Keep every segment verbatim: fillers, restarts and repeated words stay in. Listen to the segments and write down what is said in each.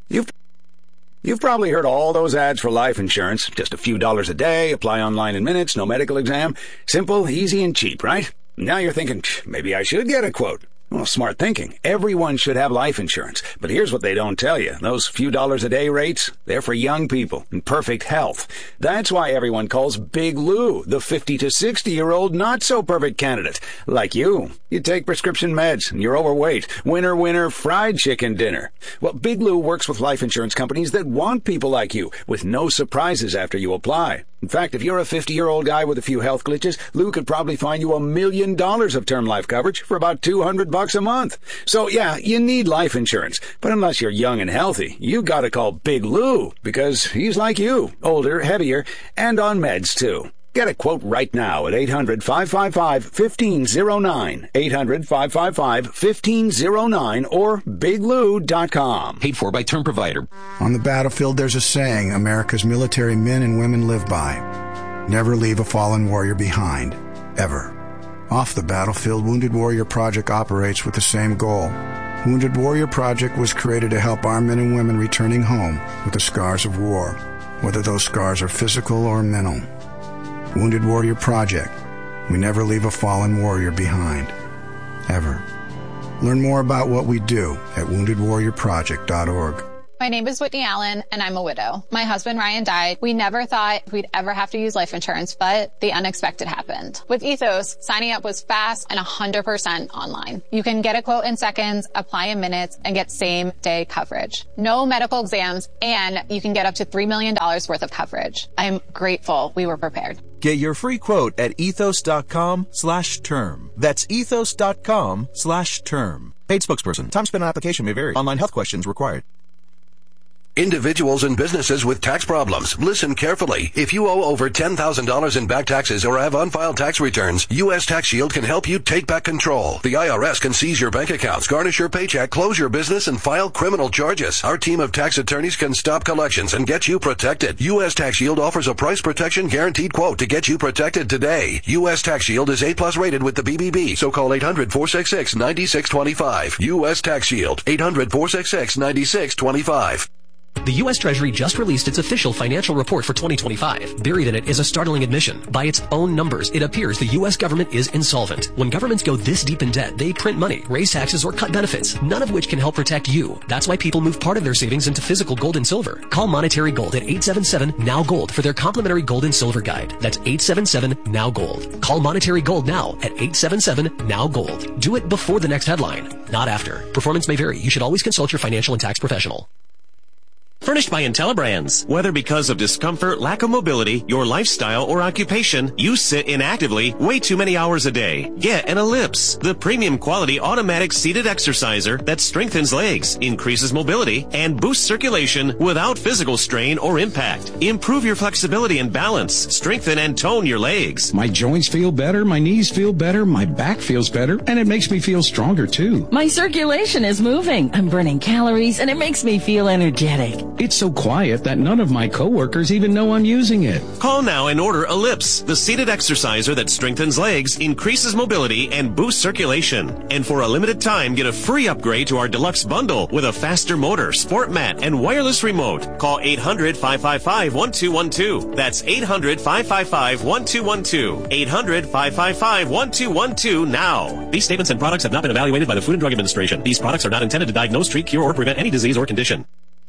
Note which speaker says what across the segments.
Speaker 1: You've You've probably heard all those ads for life insurance. Just a few dollars a day, apply online in minutes, no medical exam. Simple, easy, and cheap, right? Now you're thinking, maybe I should get a quote. Well, smart thinking. Everyone should have life insurance. But here's what they don't tell you. Those few dollars a day rates, they're for young people in perfect health. That's why everyone calls Big Lou the fifty to sixty-year-old not-so-perfect candidate. Like you. You take prescription meds, and you're overweight. Winner, winner, fried chicken dinner. Well, Big Lou works with life insurance companies that want people like you, with no surprises after you apply. In fact, if you're a fifty-year-old guy with a few health glitches, Lou could probably find you a million dollars of term life coverage for about two hundred bucks a month. So, yeah, you need life insurance. But unless you're young and healthy, you gotta call Big Lou, because he's like you, older, heavier, and on meds, too. Get a quote right now at eight hundred, five five five, one five zero nine, eight hundred, five five five, one five zero nine, or big lou dot com.
Speaker 2: Paid for by Term Provider.
Speaker 3: On the battlefield, there's a saying America's military men and women live by. Never leave a fallen warrior behind. Ever. Off the battlefield, Wounded Warrior Project operates with the same goal. Wounded Warrior Project was created to help our men and women returning home with the scars of war, whether those scars are physical or mental. Wounded Warrior Project. We never leave a fallen warrior behind. Ever. Learn more about what we do at wounded warrior project dot org.
Speaker 4: My name is Whitney Allen, and I'm a widow. My husband, Ryan, died. We never thought we'd ever have to use life insurance, but the unexpected happened. With Ethos, signing up was fast and one hundred percent online. You can get a quote in seconds, apply in minutes, and get same-day coverage. No medical exams, and you can get up to three million dollars worth of coverage. I'm grateful we were prepared.
Speaker 5: Get your free quote at ethos.com slash term. That's ethos.com slash term. Paid spokesperson. Time spent on application may vary. Online health questions required.
Speaker 6: Individuals and businesses with tax problems, listen carefully. If you owe over ten thousand dollars in back taxes or have unfiled tax returns, U S Tax Shield can help you take back control. The I R S can seize your bank accounts, garnish your paycheck, close your business, and file criminal charges. Our team of tax attorneys can stop collections and get you protected. U S Tax Shield offers a price protection guaranteed quote to get you protected today. U S Tax Shield is A plus rated with the B B B, so call eight hundred, four six six, nine six two five. U S Tax Shield, eight hundred, four six six, nine six two five.
Speaker 7: The U S Treasury just released its official financial report for twenty twenty-five. Buried in it is a startling admission. By its own numbers, it appears the U S government is insolvent. When governments go this deep in debt, they print money, raise taxes, or cut benefits, none of which can help protect you. That's why people move part of their savings into physical gold and silver. Call Monetary Gold at eight seven seven, N O W, GOLD for their complimentary gold and silver guide. That's eight seven seven, N O W, GOLD. Call Monetary Gold now at eight seven seven, N O W, GOLD. Do it before the next headline, not after. Performance may vary. You should always consult your financial and tax professional.
Speaker 8: Furnished by IntelliBrands. Whether because of discomfort, lack of mobility, your lifestyle, or occupation, you sit inactively way too many hours a day. Get an Ellipse, the premium quality automatic seated exerciser that strengthens legs, increases mobility, and boosts circulation without physical strain or impact. Improve your flexibility and balance. Strengthen and tone your legs.
Speaker 9: My joints feel better, my knees feel better, my back feels better, and it makes me feel stronger too.
Speaker 10: My circulation is moving. I'm burning calories, and it makes me feel energetic.
Speaker 9: It's so quiet that none of my coworkers even know I'm using it.
Speaker 8: Call now and order Ellipse, the seated exerciser that strengthens legs, increases mobility, and boosts circulation. And for a limited time, get a free upgrade to our deluxe bundle with a faster motor, sport mat, and wireless remote. Call eight hundred, five five five, one two one two. That's eight hundred, five five five, one two one two. eight hundred, five five five, one two one two now. These statements and products have not been evaluated by the Food and Drug Administration. These products are not intended to diagnose, treat, cure, or prevent any disease or condition.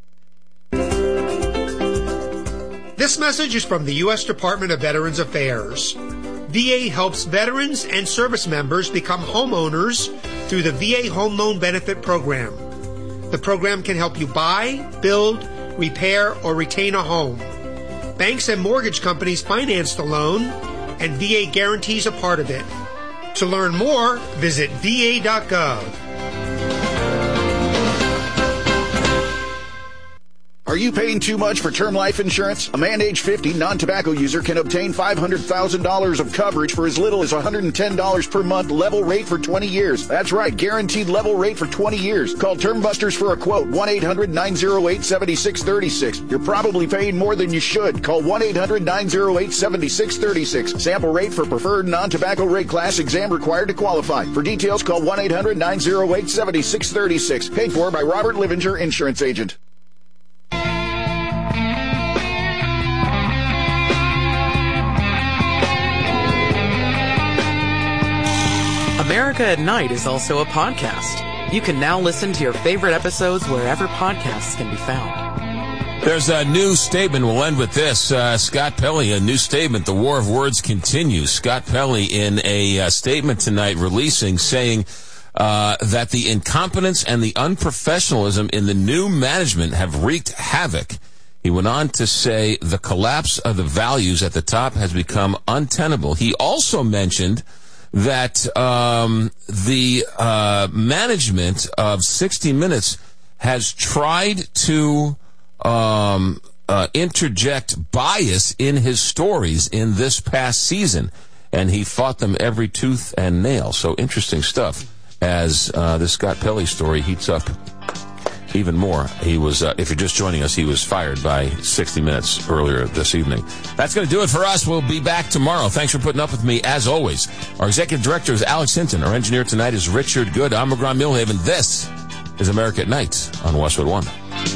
Speaker 11: This message is from the U S Department of Veterans Affairs. V A helps veterans and service members become homeowners through the V A Home Loan Benefit Program. The program can help you buy, build, repair, or retain a home. Banks and mortgage companies finance the loan, and V A guarantees a part of it. To learn more, visit V A dot gov.
Speaker 12: Are you paying too much for term life insurance? A man age fifty, non-tobacco user can obtain five hundred thousand dollars of coverage for as little as one hundred ten dollars per month, level rate for twenty years. That's right, guaranteed level rate for twenty years. Call Term Busters for a quote, one eight hundred, nine oh eight, seven six three six. You're probably paying more than you should. Call one eight hundred, nine oh eight, seven six three six. Sample rate for preferred non-tobacco rate class, exam required to qualify. For details, call one eight hundred, nine oh eight, seven six three six. Paid for by Robert Livinger, Insurance Agent.
Speaker 2: America at Night is also a podcast. You can now listen to your favorite episodes wherever podcasts can be found.
Speaker 13: There's a new statement. We'll end with this. Uh, Scott Pelley, a new statement. The war of words continues. Scott Pelley in a uh, statement tonight releasing saying uh, that the incompetence and the unprofessionalism in the new management have wreaked havoc. He went on to say the collapse of the values at the top has become untenable. He also mentioned that um, the uh, management of sixty minutes has tried to um, uh, interject bias in his stories in this past season, and he fought them every tooth and nail. So interesting stuff as uh, this Scott Pelley story heats up even more. He was, uh, if you're just joining us, he was fired by sixty minutes earlier this evening. That's going to do it for us. We'll be back tomorrow. Thanks for putting up with me, as always. Our executive director is Alex Hinton. Our engineer tonight is Richard Good. I'm McGraw Millhaven. This is America at Night on Westwood One.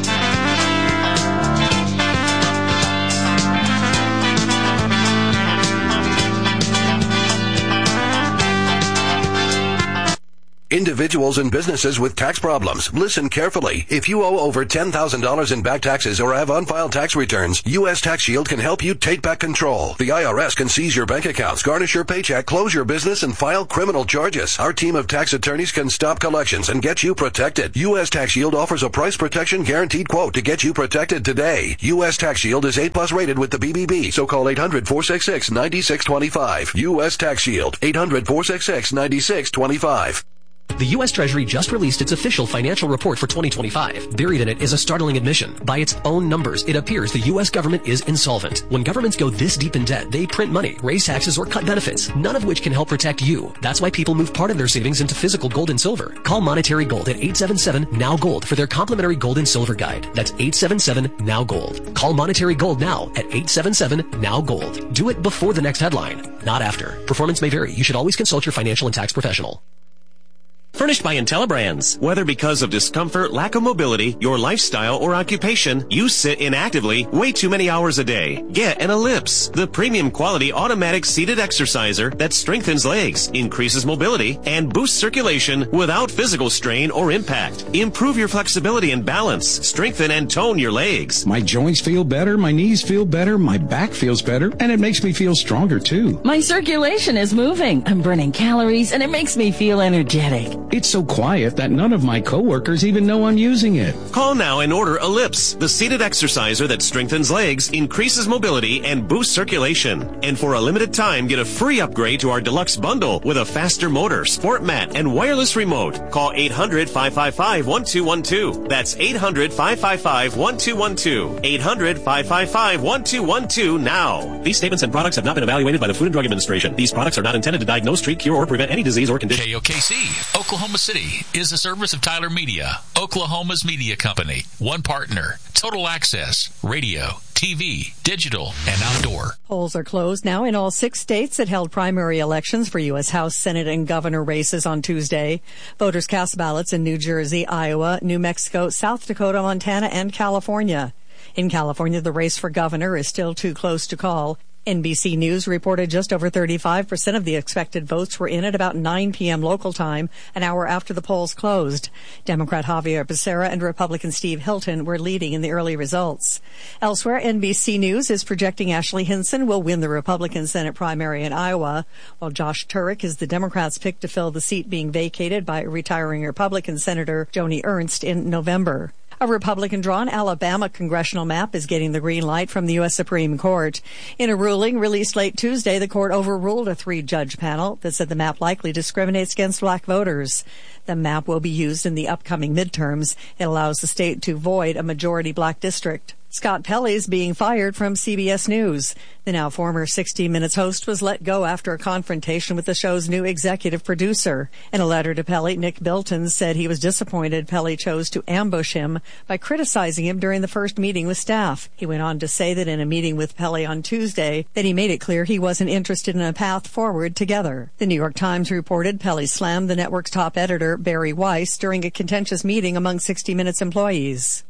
Speaker 6: Individuals and businesses with tax problems, listen carefully. If you owe over ten thousand dollars in back taxes or have unfiled tax returns, U S Tax Shield can help you take back control. The I R S can seize your bank accounts, garnish your paycheck, close your business, and file criminal charges. Our team of tax attorneys can stop collections and get you protected. U S Tax Shield offers a price protection guaranteed quote to get you protected today. U S Tax Shield is eight plus rated with the B B B, so call eight hundred, four six six, nine six two five. U S Tax Shield, eight hundred, four six six, nine six two five.
Speaker 7: The U S Treasury just released its official financial report for twenty twenty-five. Buried in it is a startling admission. By its own numbers, it appears the U S government is insolvent. When governments go this deep in debt, they print money, raise taxes, or cut benefits, none of which can help protect you. That's why people move part of their savings into physical gold and silver. Call Monetary Gold at eight seven seven, N O W, GOLD for their complimentary gold and silver guide. That's eight seven seven, N O W, GOLD. Call Monetary Gold now at eight seven seven, N O W, GOLD. Do it before the next headline, not after. Performance may vary. You should always consult your financial and tax professional.
Speaker 8: Furnished by IntelliBrands. Whether because of discomfort, lack of mobility, your lifestyle, or occupation, you sit inactively way too many hours a day. Get an Ellipse, the premium quality automatic seated exerciser that strengthens legs, increases mobility, and boosts circulation without physical strain or impact. Improve your flexibility and balance. Strengthen and tone your legs.
Speaker 9: My joints feel better, my knees feel better, my back feels better, and it makes me feel stronger too.
Speaker 10: My circulation is moving. I'm burning calories, and it makes me feel energetic.
Speaker 9: It's so quiet that none of my coworkers even know I'm using it.
Speaker 8: Call now and order Ellipse, the seated exerciser that strengthens legs, increases mobility, and boosts circulation. And for a limited time, get a free upgrade to our deluxe bundle with a faster motor, sport mat, and wireless remote. Call eight hundred, five five five, one two one two. That's eight hundred, five five five, one two one two. eight hundred, five five five, one two one two now.
Speaker 7: These statements and products have not been evaluated by the Food and Drug Administration. These products are not intended to diagnose, treat, cure, or prevent any disease or condition.
Speaker 14: K O K C, Oklahoma City, is a service of Tyler Media, Oklahoma's media company. One partner, total access, radio, T V, digital, and outdoor.
Speaker 15: Polls are closed now in all six states that held primary elections for U S House, Senate, and governor races on Tuesday. Voters cast ballots in New Jersey, Iowa, New Mexico, South Dakota, Montana, and California. In California, the race for governor is still too close to call. N B C News reported just over thirty-five percent of the expected votes were in at about nine p.m. local time, an hour after the polls closed. Democrat Javier Becerra and Republican Steve Hilton were leading in the early results. Elsewhere, N B C News is projecting Ashley Hinson will win the Republican Senate primary in Iowa, while Josh Turek is the Democrats' pick to fill the seat being vacated by retiring Republican Senator Joni Ernst in November. A Republican-drawn Alabama congressional map is getting the green light from the U S Supreme Court. In a ruling released late Tuesday, the court overruled a three-judge panel that said the map likely discriminates against black voters. The map will be used in the upcoming midterms. It allows the state to void a majority black district. Scott Pelley is being fired from C B S News. The now former sixty minutes host was let go after a confrontation with the show's new executive producer. In a letter to Pelley, Nick Bilton said he was disappointed Pelley chose to ambush him by criticizing him during the first meeting with staff. He went on to say that in a meeting with Pelley on Tuesday that he made it clear he wasn't interested in a path forward together. The New York Times reported Pelley slammed the network's top editor, Barry Weiss, during a contentious meeting among sixty minutes employees.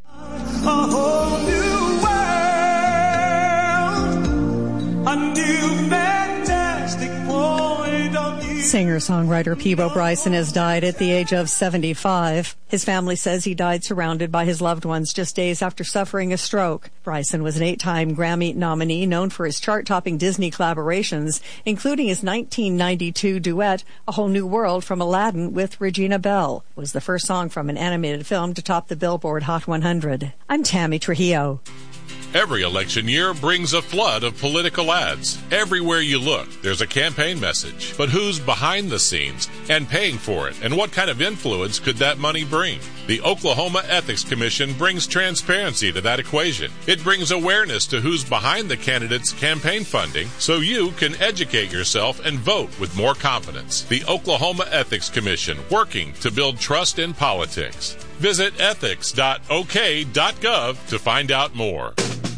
Speaker 16: A whole new world, a new fantastic point of view.
Speaker 15: Singer-songwriter Peabo Bryson has died at the age of seventy-five. His family says he died surrounded by his loved ones just days after suffering a stroke. Bryson was an eight-time Grammy nominee known for his chart-topping Disney collaborations, including his nineteen ninety-two duet, A Whole New World from Aladdin with Regina Bell. It was the first song from an animated film to top the Billboard Hot one hundred. I'm Tammy Trujillo.
Speaker 17: Every election year brings a flood of political ads. Everywhere you look, there's a campaign message. But who's behind the scenes and paying for it? And what kind of influence could that money bring? The Oklahoma Ethics Commission brings transparency to that equation. It brings awareness to who's behind the candidate's campaign funding so you can educate yourself and vote with more confidence. The Oklahoma Ethics Commission, working to build trust in politics. Visit ethics dot o k dot gov to find out more.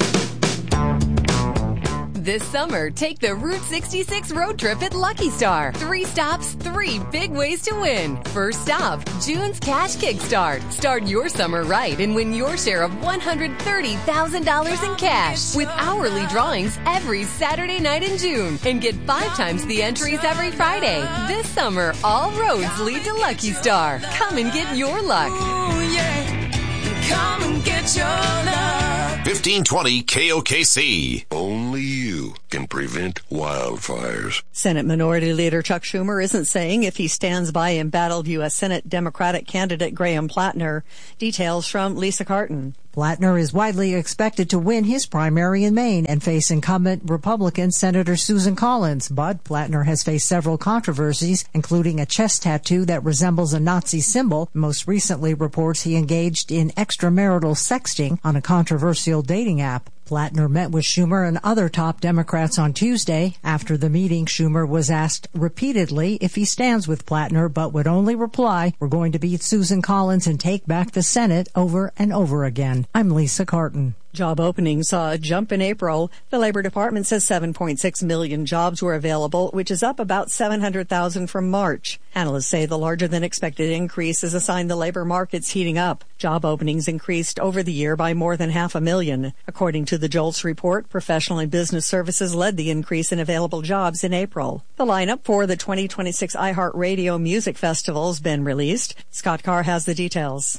Speaker 18: This summer, take the Route sixty-six road trip at Lucky Star. Three stops, three big ways to win. First stop, June's Cash Kickstart. Start your summer right and win your share of one hundred thirty thousand dollars in cash with hourly drawings every Saturday night in June. And get five times the entries every Friday. This summer, all roads lead to Lucky Star. Come and get your luck.
Speaker 16: Ooh, yeah. Come and get your luck.
Speaker 19: fifteen twenty K O K C.
Speaker 6: Only you can prevent wildfires.
Speaker 15: Senate Minority Leader Chuck Schumer isn't saying if he stands by embattled U S Senate Democratic candidate Graham Plattner. Details from Lisa Carton.
Speaker 20: Plattner is widely expected to win his primary in Maine and face incumbent Republican Senator Susan Collins. But Plattner has faced several controversies, including a chest tattoo that resembles a Nazi symbol. Most recently, reports he engaged in extramarital sexting on a controversial dating app. Plattner met with Schumer and other top Democrats on Tuesday. After the meeting, Schumer was asked repeatedly if he stands with Plattner, but would only reply, "We're going to beat Susan Collins and take back the Senate," over and over again. I'm Lisa Carton.
Speaker 15: Job openings saw a jump in April. The Labor Department says seven point six million jobs were available, which is up about seven hundred thousand from March. Analysts say the larger than expected increase is a sign the labor market's heating up. Job openings increased over the year by more than half a million. According to the JOLTS report, professional and business services led the increase in available jobs in April. The lineup for the twenty twenty-six iHeartRadio Music Festival has been released. Scott Carr has the details.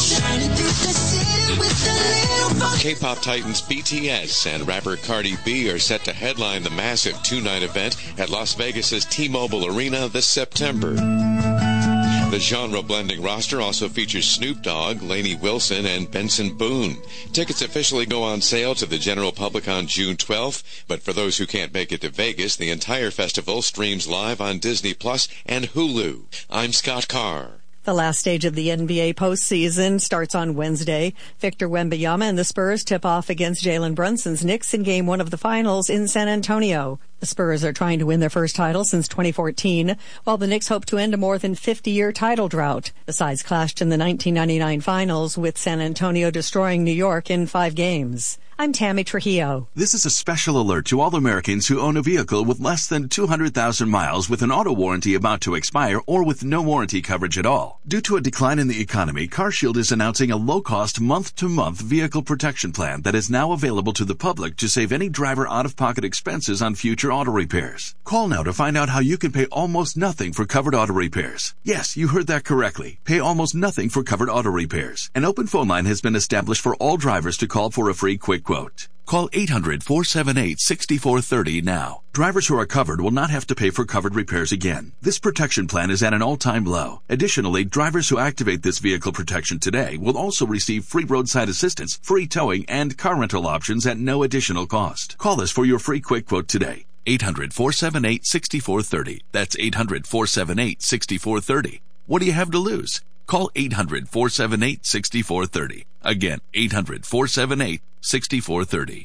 Speaker 21: K-pop titans B T S and rapper Cardi B are set to headline the massive two-night event at Las Vegas's T-Mobile Arena this September. The genre-blending roster also features Snoop Dogg, Lainey Wilson, and Benson Boone. Tickets officially go on sale to the general public on June twelfth, but for those who can't make it to Vegas, the entire festival streams live on Disney Plus and Hulu. I'm Scott Carr.
Speaker 15: The last stage of the N B A postseason starts on Wednesday. Victor Wembanyama and the Spurs tip off against Jalen Brunson's Knicks in Game one of the Finals in San Antonio. The Spurs are trying to win their first title since twenty fourteen, while the Knicks hope to end a more than fifty-year title drought. The sides clashed in the nineteen ninety-nine Finals, with San Antonio destroying New York in five games. I'm Tammy Trujillo.
Speaker 22: This is a special alert to all Americans who own a vehicle with less than two hundred thousand miles with an auto warranty about to expire or with no warranty coverage at all. Due to a decline in the economy, CarShield is announcing a low-cost month-to-month vehicle protection plan that is now available to the public to save any driver out-of-pocket expenses on future auto repairs. Call now to find out how you can pay almost nothing for covered auto repairs. Yes, you heard that correctly. Pay almost nothing for covered auto repairs. An open phone line has been established for all drivers to call for a free quick quote. Call eight hundred, four seven eight, six four three zero now. Drivers who are covered will not have to pay for covered repairs again. This protection plan is at an all-time low. Additionally, drivers who activate this vehicle protection today will also receive free roadside assistance, free towing, and car rental options at no additional cost. Call us for your free quick quote today. eight hundred, four seven eight, six four three zero. That's eight hundred, four seven eight, six four three zero. What do you have to lose? Call eight hundred, four seven eight, six four three zero. Again, eight hundred, four seven eight, six four three zero.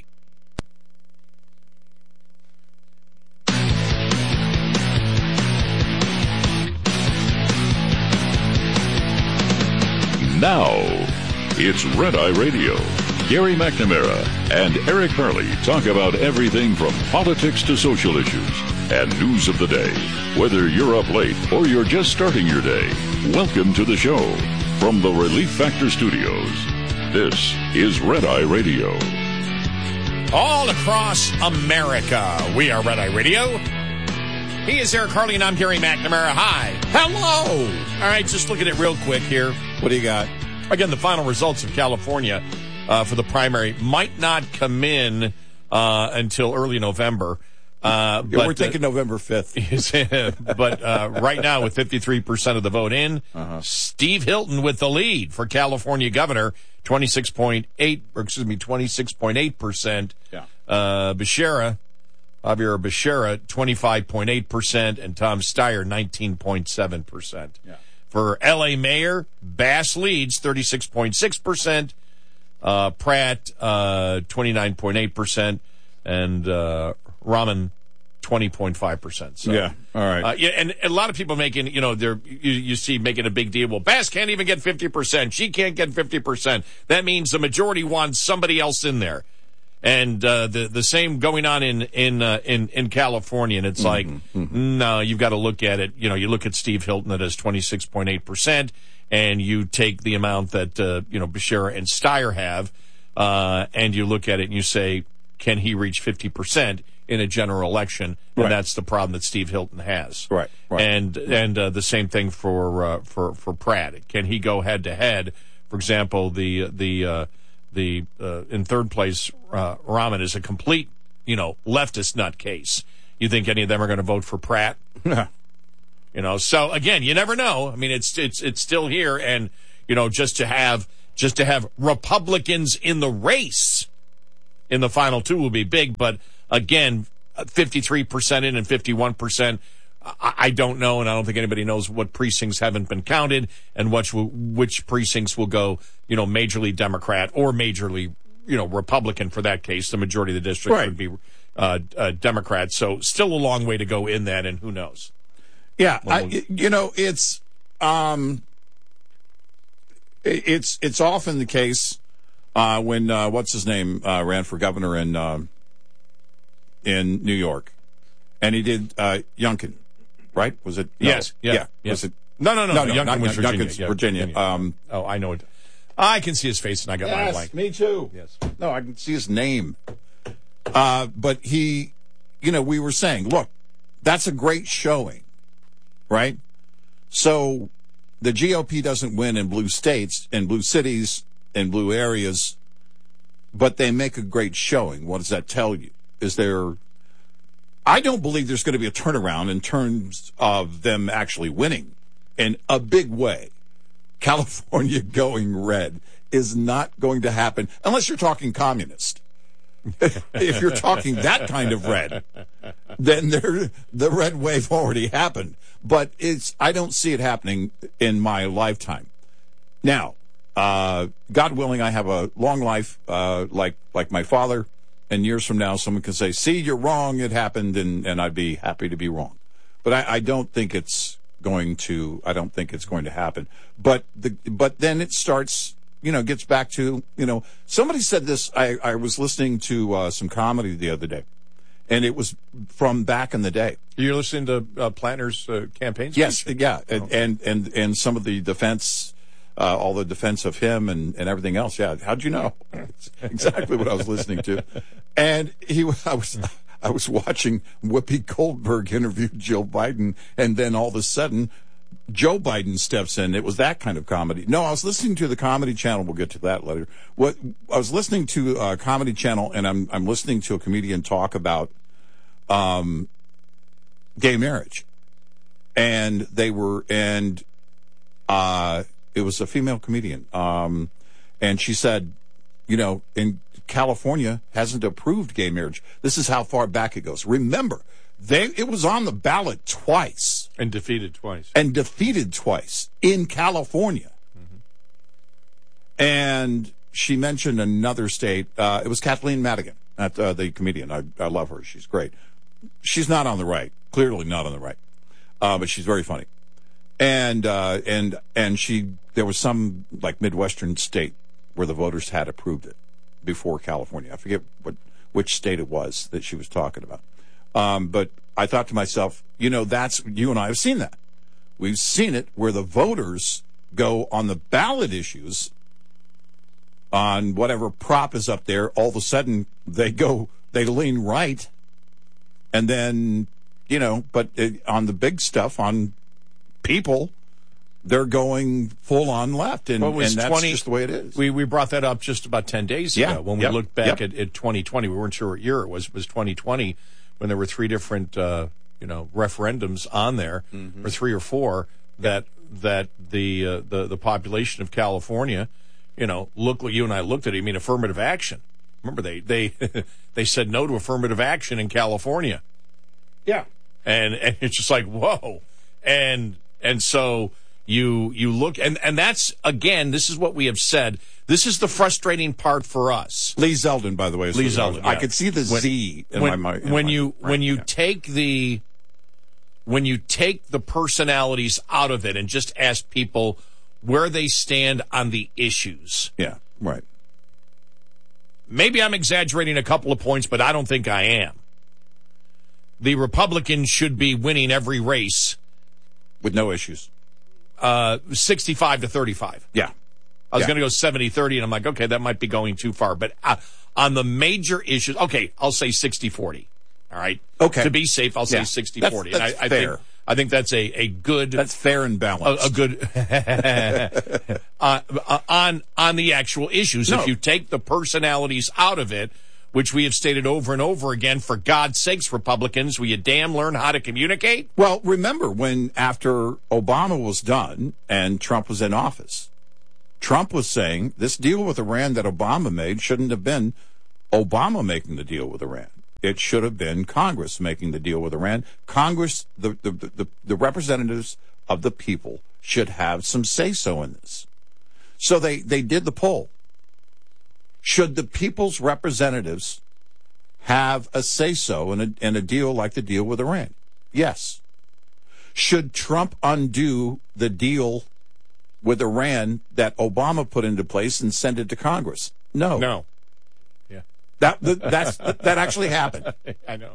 Speaker 23: Now, it's Red Eye Radio. Gary McNamara and Eric Harley talk about everything from politics to social issues and news of the day. Whether you're up late or you're just starting your day, welcome to the show. From the Relief Factor Studios, this is Red Eye Radio.
Speaker 24: All across America, we are Red Eye Radio.
Speaker 1: He is Eric Harley, and I'm Gary McNamara. Hi. Hello. All right, just look at it real quick here. What do you got? Again, the final results of California uh, for the primary might not come in uh, until early November. Uh,
Speaker 3: yeah,
Speaker 1: but,
Speaker 3: we're thinking
Speaker 1: uh,
Speaker 3: November fifth.
Speaker 1: but uh, right now, with fifty-three percent of the vote in, uh-huh. Steve Hilton with the lead for California governor, twenty-six point eight, or excuse me, twenty-six point eight percent.
Speaker 3: Yeah.
Speaker 1: Uh, Becerra, Javier Becerra, twenty-five point eight percent, and Tom Steyer, nineteen point seven percent.
Speaker 3: Yeah. For
Speaker 1: L A mayor, Bass leads, thirty-six point six percent. Uh, Pratt, uh, twenty-nine point eight percent. And uh, Rahman, twenty point five percent. So,
Speaker 3: yeah, all right.
Speaker 1: Uh, yeah, and a lot of people making, you know, they're you, you see making a big deal. Well, Bass can't even get fifty percent. She can't get fifty percent. That means the majority wants somebody else in there. And uh, the the same going on in in uh, in in California, and it's like,
Speaker 3: mm-hmm, mm-hmm.
Speaker 1: no, you've got to look at it. You know, you look at Steve Hilton that has twenty-six point eight percent, and you take the amount that uh, you know Becerra and Steyer have, uh, and you look at it and you say, can he reach fifty percent in a general election? And
Speaker 3: right.
Speaker 1: that's the problem that Steve Hilton has.
Speaker 3: Right. right.
Speaker 1: And and uh, the same thing for uh, for for Pratt. Can he go head to head? For example, the the uh, the uh, in third place, uh, Rahman is a complete you know leftist nutcase. You think any of them are going to vote for Pratt? You know. So again, you never know. I mean, it's it's it's still here, and you know, just to have just to have Republicans in the race in the final two will be big. But again, fifty-three percent in and fifty-one percent. I don't know, and I don't think anybody knows what precincts haven't been counted and which which precincts will go, you know, majorly Democrat or majorly, you know, Republican for that case. The majority of the district
Speaker 3: right.
Speaker 1: would be uh, uh, Democrat. So still a long way to go in that, and who knows?
Speaker 3: Yeah, I, you know, it's um, it's it's often the case uh, when uh, what's his name uh, ran for governor in uh, in New York, and he did uh, Youngkin. Right? Was it? No.
Speaker 1: Yes. Yeah.
Speaker 3: yeah.
Speaker 1: Yes.
Speaker 3: Was it?
Speaker 1: No, no, no.
Speaker 3: No, no.
Speaker 1: Youngkin
Speaker 3: not,
Speaker 1: was Virginia.
Speaker 3: Youngkin's
Speaker 1: yeah,
Speaker 3: Virginia.
Speaker 1: Virginia.
Speaker 3: Um,
Speaker 1: oh, I know it. I can see his face, and I got
Speaker 3: yes,
Speaker 1: my blank.
Speaker 3: Me too.
Speaker 1: Yes.
Speaker 3: No, I can see his name. Uh, but he, you know, we were saying, look, that's a great showing, right? So the G O P doesn't win in blue states, in blue cities, in blue areas, but they make a great showing. What does that tell you? Is there... I don't believe there's going to be a turnaround in terms of them actually winning in a big way. California going red is not going to happen unless you're talking communist. If you're talking that kind of red, then there, the red wave already happened. But it's I don't see it happening in my lifetime. Now, uh, God willing, I have a long life uh, like like my father. And years from now, someone can say, see, you're wrong, it happened, and, and I'd be happy to be wrong. But I, I don't think it's going to, I don't think it's going to happen. But the, but then it starts, you know, gets back to, you know, somebody said this, I, I was listening to uh, some comedy the other day, and it was from back in the day.
Speaker 1: You're listening to uh, Plantner's uh, campaign speech?
Speaker 3: Yes, yeah, and,
Speaker 1: okay.
Speaker 3: and, and, and some of the defense, uh, all the defense of him and, and everything else. Yeah, how'd you know? It's exactly what I was listening to. And he, I was, I was watching Whoopi Goldberg interview Joe Biden, and then all of a sudden, Joe Biden steps in. It was that kind of comedy. No, I was listening to the Comedy Channel. We'll get to that later. What I was listening to a Comedy Channel, and I'm I'm listening to a comedian talk about um, gay marriage, and they were and uh, it was a female comedian, um, and she said, you know, in California hasn't approved gay marriage. This is how far back it goes. Remember, they it was on the ballot twice.
Speaker 1: And defeated twice.
Speaker 3: And defeated twice in California. Mm-hmm. And she mentioned another state. Uh, it was Kathleen Madigan, at, uh, the comedian. I, I love her. She's great. She's not on the right. Clearly not on the right. Uh, but she's very funny. And uh, and and she there was some like Midwestern state where the voters had approved it before California. I forget what which state it was that she was talking about. Um, but I thought to myself, you know, that's you and I have seen that. We've seen it where the voters go on the ballot issues on whatever prop is up there. All of a sudden, they go, they lean right, and then you know, but it, on the big stuff, on people, they're going full on left, and,
Speaker 1: Well, it was
Speaker 3: and that's
Speaker 1: twenty
Speaker 3: just the way it is.
Speaker 1: We we brought that up just about ten days
Speaker 3: Yeah,
Speaker 1: ago when we
Speaker 3: yep,
Speaker 1: looked back
Speaker 3: yep.
Speaker 1: at, at twenty twenty. We weren't sure what year it was. It was twenty twenty when there were three different uh, you know referendums on there,
Speaker 3: Mhm.
Speaker 1: or three or four that that the uh, the the population of California, you know, look like you and I looked at it. I mean, affirmative action. Remember they they they said no to affirmative action in California.
Speaker 3: Yeah,
Speaker 1: and and it's just like whoa, and and so. You you look, and, and that's, again, this is what we have said. This is the frustrating part for us.
Speaker 3: Lee Zeldin, by the way. Is
Speaker 1: Lee
Speaker 3: who it was.
Speaker 1: Zeldin.
Speaker 3: I
Speaker 1: yeah.
Speaker 3: could see the
Speaker 1: when,
Speaker 3: Z in
Speaker 1: when,
Speaker 3: my mind.
Speaker 1: When you,
Speaker 3: right,
Speaker 1: when you
Speaker 3: yeah.
Speaker 1: take the, when you take the personalities out of it and just ask people where they stand on the issues.
Speaker 3: Yeah, right.
Speaker 1: Maybe I'm exaggerating a couple of points, but I don't think I am. The Republicans should be winning every race.
Speaker 3: With no issues.
Speaker 1: Uh, sixty-five to thirty-five.
Speaker 3: Yeah.
Speaker 1: I was
Speaker 3: Yeah.
Speaker 1: going to go seventy thirty, and I'm like, okay, that might be going too far. But uh, on the major issues, okay, I'll say sixty forty. All right?
Speaker 3: Okay.
Speaker 1: To be safe, I'll say
Speaker 3: Yeah.
Speaker 1: sixty
Speaker 3: That's-
Speaker 1: forty.
Speaker 3: that's
Speaker 1: and I, I
Speaker 3: fair.
Speaker 1: think I think that's a, a good...
Speaker 3: That's fair and balanced.
Speaker 1: A, a good... uh, uh, on, on the actual issues.
Speaker 3: No.
Speaker 1: If you take the personalities out of it, which we have stated over and over again, for God's sakes, Republicans, will you damn learn how to communicate?
Speaker 3: Well, remember when after Obama was done and Trump was in office, Trump was saying this deal with Iran that Obama made shouldn't have been Obama making the deal with Iran. It should have been Congress making the deal with Iran. Congress, the, the, the, the representatives of the people should have some say-so in this. So they, they did the poll. Should the people's representatives have a say-so in a, in a deal like the deal with Iran? Yes. Should Trump undo the deal with Iran that Obama put into place and send it to Congress? No.
Speaker 1: No. Yeah.
Speaker 3: That that's that actually happened.
Speaker 1: I know.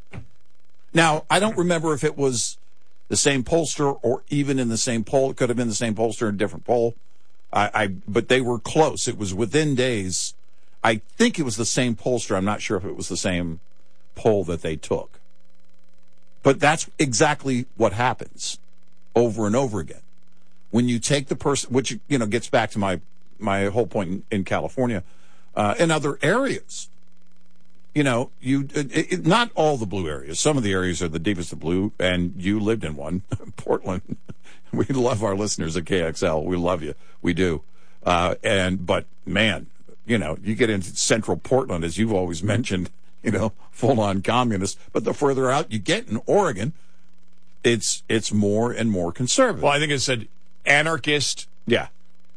Speaker 3: Now, I don't remember if it was the same pollster or even in the same poll. It could have been the same pollster in a different poll. I, I but they were close. It was within days. I think it was the same pollster. I'm not sure if it was the same poll that they took. But that's exactly what happens over and over again. When you take the person, which, you know, gets back to my, my whole point in, in California, uh, in other areas, you know, you, it, it, not all the blue areas. Some of the areas are the deepest of blue, and you lived in one, Portland. We love our listeners at K X L. We love you. We do. Uh, and, but man, you know, you get into central Portland, as you've always mentioned, you know, full on communist. But the further out you get in Oregon, it's, it's more and more conservative.
Speaker 1: Well, I think it said anarchist.
Speaker 3: Yeah.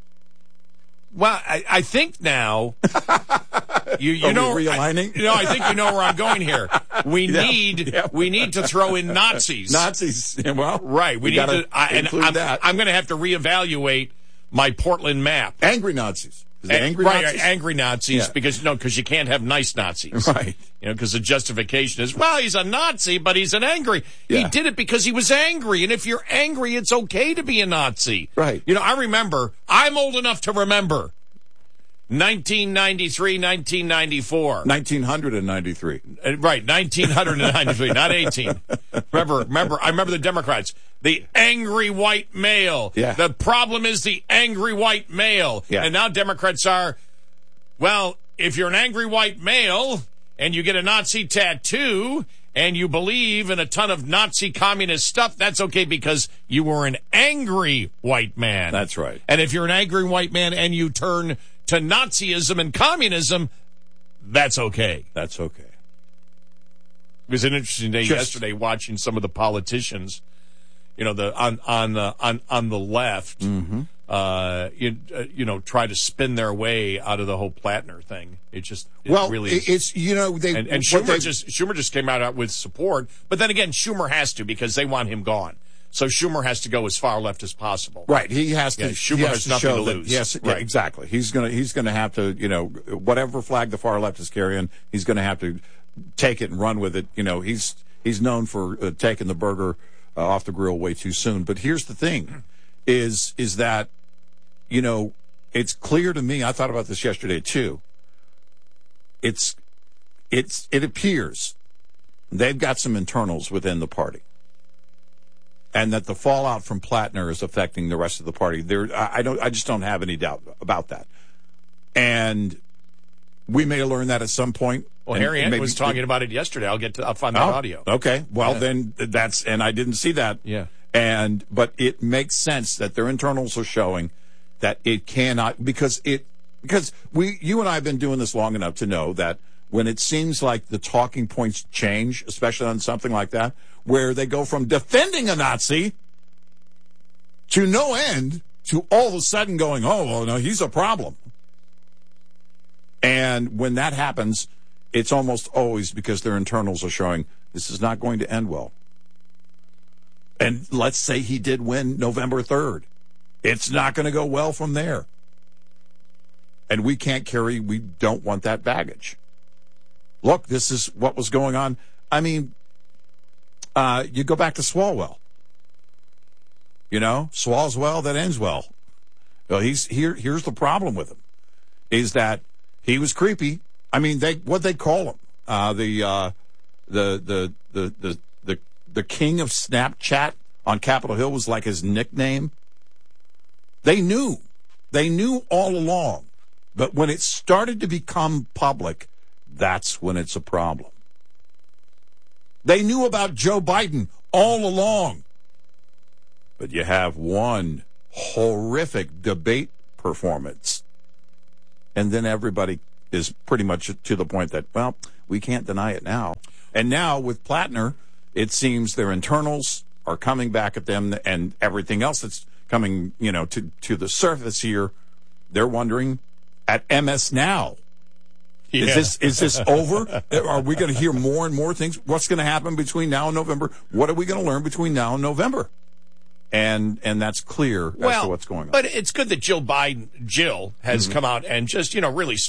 Speaker 1: Well, I, I think now you you
Speaker 3: Are we
Speaker 1: know
Speaker 3: realigning?
Speaker 1: I, you know, I think you know where I'm going here. We
Speaker 3: Yeah,
Speaker 1: need
Speaker 3: yeah.
Speaker 1: we need to throw in Nazis.
Speaker 3: Nazis. Well,
Speaker 1: right. We
Speaker 3: you
Speaker 1: need
Speaker 3: gotta
Speaker 1: to. I, and
Speaker 3: include
Speaker 1: I'm,
Speaker 3: that.
Speaker 1: I'm going to have to reevaluate my Portland map.
Speaker 3: Angry Nazis. Is it
Speaker 1: Ang-
Speaker 3: angry
Speaker 1: right,
Speaker 3: Nazis?
Speaker 1: angry Nazis,
Speaker 3: Yeah.
Speaker 1: because no, because you can't have nice Nazis,
Speaker 3: Right.
Speaker 1: You know, because the justification is, well, he's a Nazi, but he's an angry. He
Speaker 3: Yeah.
Speaker 1: did it because he was angry, and if you're angry, it's okay to be a Nazi,
Speaker 3: Right.
Speaker 1: You know, I remember. I'm old enough to remember nineteen ninety-three, nineteen ninety-four.
Speaker 3: nineteen ninety-three.
Speaker 1: Uh, Right, nineteen ninety-three, not eighteen. Remember, remember, I remember the Democrats. The angry white male.
Speaker 3: Yeah.
Speaker 1: The problem is the angry white male.
Speaker 3: Yeah.
Speaker 1: And now Democrats are, well, if you're an angry white male and you get a Nazi tattoo and you believe in a ton of Nazi communist stuff, that's okay because you were an angry white man.
Speaker 3: That's right.
Speaker 1: And if you're an angry white man and you turn to Nazism and communism, that's okay.
Speaker 3: That's okay.
Speaker 1: It was an interesting day
Speaker 3: Just-
Speaker 1: yesterday watching some of the politicians, you know, the on on the on on the left,
Speaker 3: Mm-hmm.
Speaker 1: uh, you, uh, you know, try to spin their way out of the whole Platner thing. It just it
Speaker 3: Well,
Speaker 1: really
Speaker 3: it- it's, you know, they.
Speaker 1: and, and
Speaker 3: what
Speaker 1: Schumer
Speaker 3: they-
Speaker 1: just Schumer just came out with support, but then again, Schumer has to because they want him gone. So Schumer has to go as far left as possible.
Speaker 3: Right, he has to.
Speaker 1: Yeah, Schumer
Speaker 3: he has,
Speaker 1: has
Speaker 3: to
Speaker 1: nothing
Speaker 3: show
Speaker 1: to
Speaker 3: that-
Speaker 1: lose.
Speaker 3: Yes, yeah,
Speaker 1: Right.
Speaker 3: exactly. He's gonna he's gonna have to, you know, whatever flag the far left is carrying, he's gonna have to take it and run with it. You know, he's he's known for uh, taking the burger uh, off the grill way too soon. But here's the thing, is is that, you know, it's clear to me. I thought about this yesterday too. It's it's it appears they've got some internals within the party. And that the fallout from Plattner is affecting the rest of the party. There, I, I don't. I just don't have any doubt about that. And we may learn that at some point.
Speaker 1: Well,
Speaker 3: and,
Speaker 1: Harry
Speaker 3: and
Speaker 1: Ant was talking about it yesterday. I'll get to. I'll find that
Speaker 3: oh,
Speaker 1: audio.
Speaker 3: Okay. Well,
Speaker 1: yeah.
Speaker 3: then that's. And I didn't see that.
Speaker 1: Yeah.
Speaker 3: And but it makes sense that their internals are showing that it cannot because it because we you and I have been doing this long enough to know that when it seems like the talking points change, especially on something like that, where they go from defending a Nazi to no end to all of a sudden going, oh, well, no, he's a problem. And when that happens, it's almost always because their internals are showing this is not going to end well. And let's say he did win November third. It's not going to go well from there. And we can't carry, we don't want that baggage. Look, this is what was going on. I mean, uh, you go back to Swalwell. You know, Swalls well, that ends well. Well, he's here. Here's the problem with him, is that he was creepy. I mean, they what they call him, uh, the, uh, the the the the the the king of Snapchat on Capitol Hill was like his nickname. They knew, they knew all along, but when it started to become public, that's when it's a problem. They knew about Joe Biden all along. But you have one horrific debate performance, and then everybody is pretty much to the point that, well, we can't deny it now. And now with Plattner, it seems their internals are coming back at them, and everything else that's coming, you know, to, to the surface here, they're wondering at M S Now. Yeah. Is this is this over? Are we going to hear more and more things? What's going to happen between now and November? What are we going to learn between now and November? And and that's clear
Speaker 1: well,
Speaker 3: as to what's going on.
Speaker 1: But it's good that Jill Biden, Jill, has mm-hmm. come out and just, you know, really